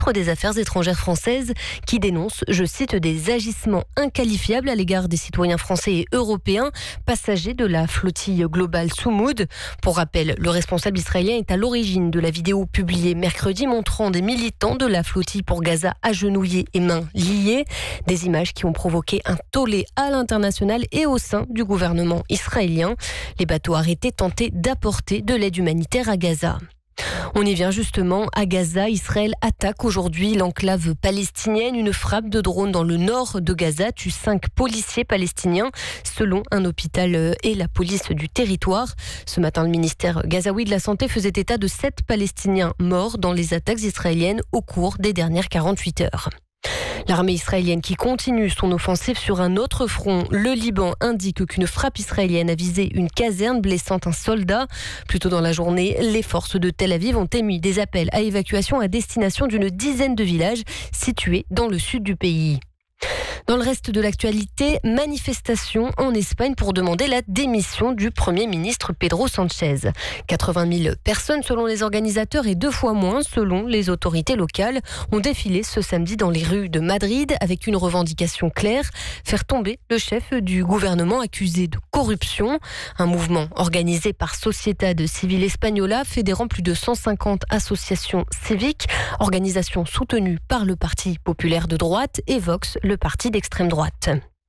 des Affaires étrangères françaises qui dénonce, je cite, des agissements inqualifiables à l'égard des citoyens français et européens, passagers de la flottille globale Soumoud. Pour rappel, le responsable israélien est à l'origine de la vidéo publiée mercredi montrant des militants de la flottille pour Gaza agenouillés et mains liées. Des images qui ont provoqué un tollé à l'international et au sein du gouvernement israélien. Les bateaux arrêtés tentaient d'apporter de l'aide humanitaire à Gaza. On y vient justement à Gaza. Israël attaque aujourd'hui l'enclave palestinienne. Une frappe de drone dans le nord de Gaza tue 5 policiers palestiniens, selon un hôpital et la police du territoire. Ce matin, le ministère gazaoui de la Santé faisait état de 7 Palestiniens morts dans les attaques israéliennes au cours des dernières 48 heures. L'armée israélienne qui continue son offensive sur un autre front. Le Liban indique qu'une frappe israélienne a visé une caserne blessant un soldat. Plus tôt dans la journée, les forces de Tel Aviv ont émis des appels à évacuation à destination d'une dizaine de villages situés dans le sud du pays. Dans le reste de l'actualité, manifestation en Espagne pour demander la démission du Premier ministre Pedro Sánchez. 80 000 personnes selon les organisateurs et 2 fois moins selon les autorités locales ont défilé ce samedi dans les rues de Madrid avec une revendication claire, faire tomber le chef du gouvernement accusé de corruption. Un mouvement organisé par Sociedad Civil Española fédérant plus de 150 associations civiques, organisation soutenue par le Parti populaire de droite et Vox, le parti d'extrême droite.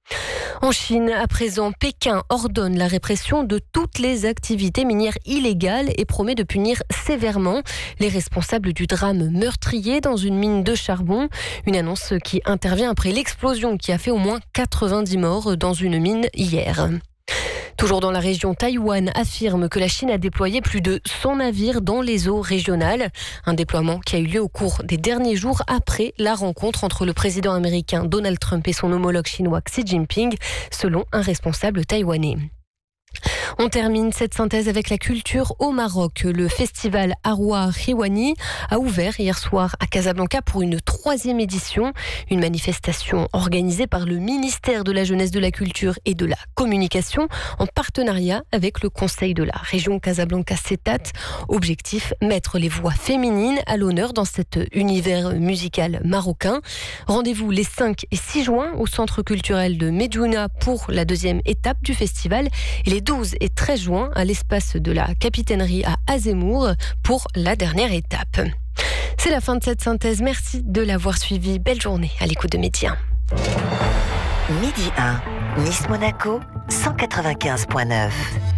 En Chine, à présent, Pékin ordonne la répression de toutes les activités minières illégales et promet de punir sévèrement les responsables du drame meurtrier dans une mine de charbon. Une annonce qui intervient après l'explosion qui a fait au moins 90 morts dans une mine hier. Toujours dans la région, Taïwan affirme que la Chine a déployé plus de 100 navires dans les eaux régionales. Un déploiement qui a eu lieu au cours des derniers jours après la rencontre entre le président américain Donald Trump et son homologue chinois Xi Jinping, selon un responsable taïwanais. On termine cette synthèse avec la culture au Maroc. Le festival Arwa Riwani a ouvert hier soir à Casablanca pour une 3e édition. Une manifestation organisée par le ministère de la Jeunesse, de la Culture et de la Communication en partenariat avec le Conseil de la région Casablanca-Cétat. Objectif, mettre les voix féminines à l'honneur dans cet univers musical marocain. Rendez-vous les 5 et 6 juin au Centre culturel de Medjouna pour la 2e étape du festival et les 12 et 13 juin à l'espace de la Capitainerie à Azemmour pour la dernière étape. C'est la fin de cette synthèse. Merci de l'avoir suivi. Belle journée à l'écoute de Midi 1. Midi 1, Nice-Monaco, 195.9.